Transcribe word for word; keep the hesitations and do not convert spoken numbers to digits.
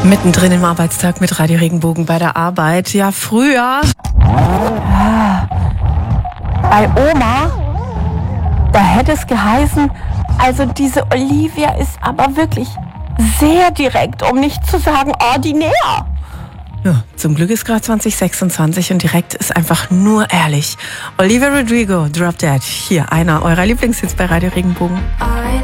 Mittendrin im Arbeitstag mit Radio Regenbogen bei der Arbeit. Ja, früher. Bei Oma, da hätte es geheißen, also diese Olivia ist aber wirklich sehr direkt, um nicht zu sagen ordinär. Ja, zum Glück ist gerade zwanzig sechsundzwanzig und direkt ist einfach nur ehrlich. Olivia Rodrigo, Drop Dead. Hier einer eurer Lieblingshits bei Radio Regenbogen.